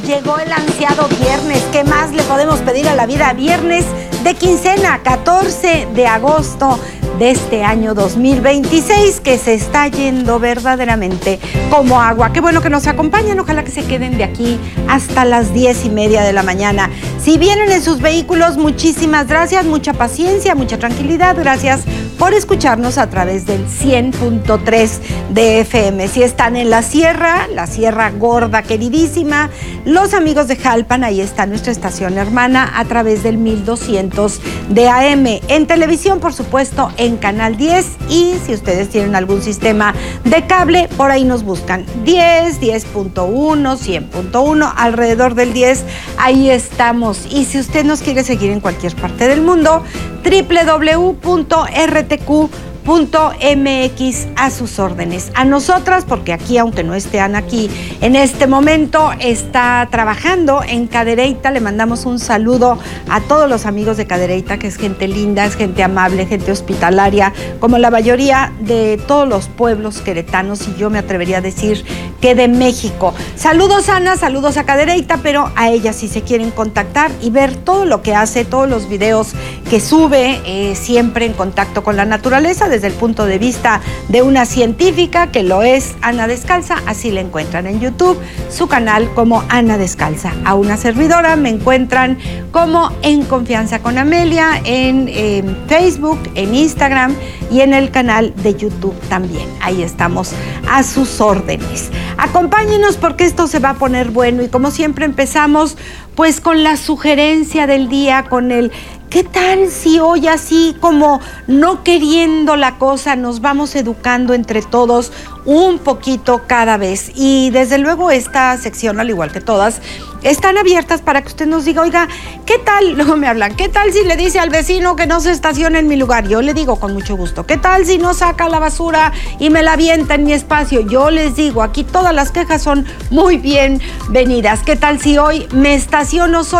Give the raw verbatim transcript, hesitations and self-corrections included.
llegó el ansiado viernes. ¿Qué más le podemos pedir a la vida? Viernes de quincena, catorce de agosto de este año dos mil veintiséis, que se está yendo verdaderamente como agua. Qué bueno que nos acompañan, ojalá que se queden de aquí hasta las diez y media de la mañana. Si vienen en sus vehículos, muchísimas gracias, mucha paciencia, mucha tranquilidad. Gracias por escucharnos a través del cien punto tres de F M. Si están en la sierra, la Sierra Gorda queridísima, los amigos de Jalpan, ahí está nuestra estación hermana a través del mil doscientos de A M. En televisión, por supuesto, en Canal diez, y si ustedes tienen algún sistema de cable, por ahí nos buscan diez, diez punto uno, cien punto uno, alrededor del diez, ahí estamos. Y si usted nos quiere seguir en cualquier parte del mundo, doble u doble u doble u punto r t q punto m x, a sus órdenes. A nosotras, porque aquí, aunque no estén aquí en este momento, está trabajando en Cadereyta. Le mandamos un saludo a todos los amigos de Cadereyta, que es gente linda, es gente amable, gente hospitalaria, como la mayoría de todos los pueblos queretanos, y yo me atrevería a decir que de México. Saludos, Ana, saludos a Cadereyta, pero a ella, si se quieren contactar y ver todo lo que hace, todos los videos que sube, eh, siempre en contacto con la naturaleza, desde el punto de vista de una científica, que lo es Ana Descalza. Así la encuentran en YouTube, su canal como Ana Descalza. A una servidora me encuentran como En Confianza con Amelia, en eh, Facebook, en Instagram y en el canal de YouTube también. Ahí estamos a sus órdenes. Acompáñenos porque esto se va a poner bueno, y como siempre empezamos pues con la sugerencia del día, con el ¿qué tal si hoy, así como no queriendo la cosa, nos vamos educando entre todos un poquito cada vez? Y desde luego esta sección, al igual que todas, están abiertas para que usted nos diga, oiga, ¿qué tal? Luego me hablan, ¿qué tal si le dice al vecino que no se estacione en mi lugar? Yo le digo con mucho gusto. ¿Qué tal si no saca la basura y me la avienta en mi espacio? Yo les digo, aquí todas las quejas son muy bienvenidas. ¿Qué tal si hoy me estaciono solo